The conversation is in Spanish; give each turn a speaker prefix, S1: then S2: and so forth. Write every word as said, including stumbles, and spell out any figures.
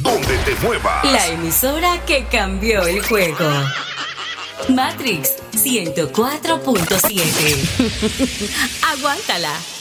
S1: donde te muevas.
S2: La emisora que cambió el juego. Matrix ciento cuatro punto siete. Aguántala.